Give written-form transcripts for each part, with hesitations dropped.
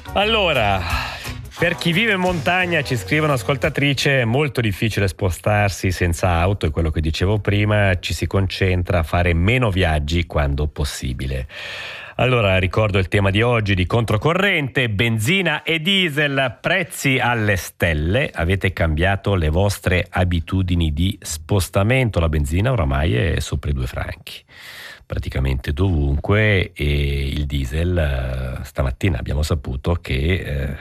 Allora, per chi vive in montagna, ci scrive un'ascoltatrice, è molto difficile spostarsi senza auto, è quello che dicevo prima, ci si concentra a fare meno viaggi quando possibile. Allora, ricordo il tema di oggi di controcorrente, benzina e diesel, prezzi alle stelle. Avete cambiato le vostre abitudini di spostamento? La benzina oramai è sopra i 2 franchi, praticamente dovunque, e il diesel, stamattina abbiamo saputo che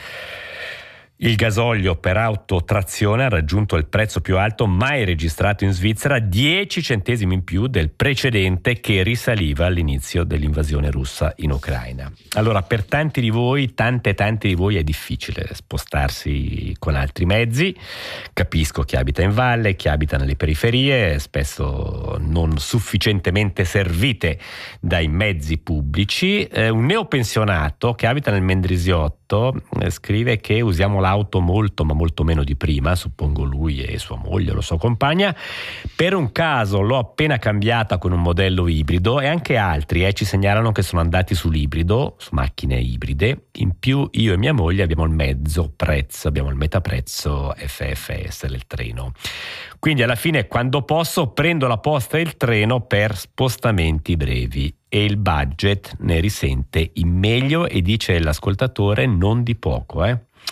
il gasolio per autotrazione ha raggiunto il prezzo più alto mai registrato in Svizzera, 10 centesimi in più del precedente che risaliva all'inizio dell'invasione russa in Ucraina. Allora, per tanti di voi, tante di voi, è difficile spostarsi con altri mezzi. Capisco chi abita in valle, chi abita nelle periferie, spesso non sufficientemente servite dai mezzi pubblici. Un neopensionato che abita nel Mendrisiotto scrive che usiamo l'auto molto, ma molto meno di prima, suppongo lui e sua moglie o la sua compagna. Per un caso l'ho appena cambiata con un modello ibrido, e anche altri ci segnalano che sono andati sull'ibrido, su macchine ibride. In più io e mia moglie abbiamo il mezzo prezzo, abbiamo il metaprezzo FFS del treno. Quindi alla fine, quando posso, prendo la posta e il treno per spostamenti brevi, e il budget ne risente in meglio, e dice l'ascoltatore non di poco.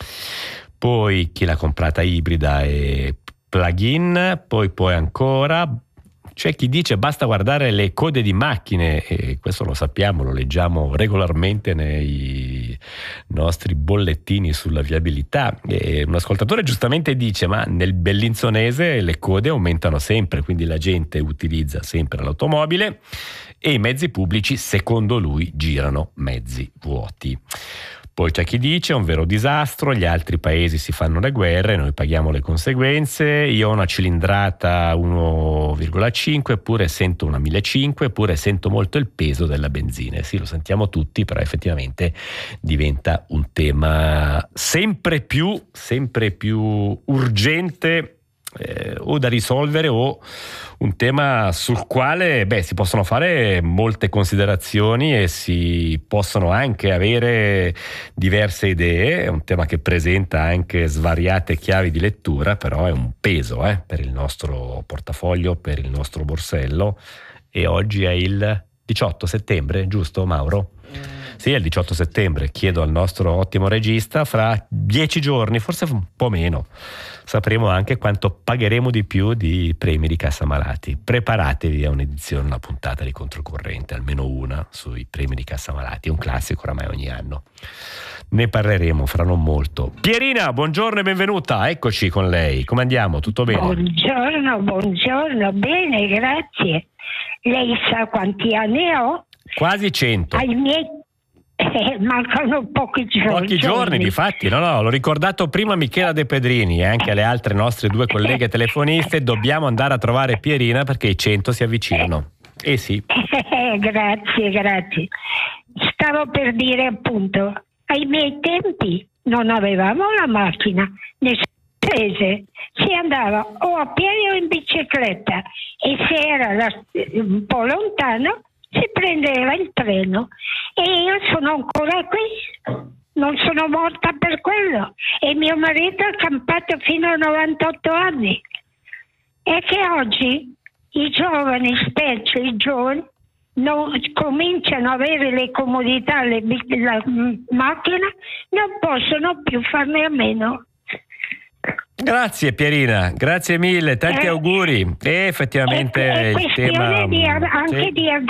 Poi chi l'ha comprata ibrida e plug-in, poi ancora c'è chi dice basta guardare le code di macchine, e questo lo sappiamo, lo leggiamo regolarmente nei nostri bollettini sulla viabilità. E un ascoltatore giustamente dice: ma nel bellinzonese le code aumentano sempre, quindi la gente utilizza sempre l'automobile e i mezzi pubblici, secondo lui, girano mezzi vuoti. Poi c'è chi dice: è un vero disastro, gli altri paesi si fanno le guerre, noi paghiamo le conseguenze, io ho una cilindrata 1,5, eppure sento una 1.500, eppure sento molto il peso della benzina. Sì, lo sentiamo tutti, però effettivamente diventa un tema sempre più urgente, o da risolvere, o un tema sul quale si possono fare molte considerazioni e si possono anche avere diverse idee. È un tema che presenta anche svariate chiavi di lettura, però è un peso per il nostro portafoglio, per il nostro borsello. E oggi è il 18 settembre, giusto Mauro? Sì, è il 18 settembre. Chiedo al nostro ottimo regista, fra 10 giorni, forse un po' meno, sapremo anche quanto pagheremo di più di premi di Cassa Malati. Preparatevi a un'edizione, una puntata di Controcorrente, almeno una, sui premi di Cassa Malati. È un classico oramai ogni anno. Ne parleremo fra non molto. Pierina, buongiorno e benvenuta. Eccoci con lei. Come andiamo? Tutto bene? Buongiorno. Bene, grazie. Lei sa quanti anni ho? Quasi 100. Ai miei mancano pochi giorni. Difatti, no, l'ho ricordato prima Michela De Pedrini e anche alle altre nostre 2 colleghe telefoniste. Dobbiamo andare a trovare Pierina perché i 100 si avvicinano. Sì. Grazie. Stavo per dire, appunto, ai miei tempi non avevamo la macchina, né spese, si andava o a piedi o in bicicletta, e se era un po' lontano si prendeva il treno. E io sono ancora qui, non sono morta per quello, e mio marito ha campato fino a 98 anni. E che oggi i giovani, specie i giovani, cominciano ad avere le comodità, la macchina, non possono più farne a meno. Grazie Pierina, grazie mille, tanti auguri. E effettivamente è il tema di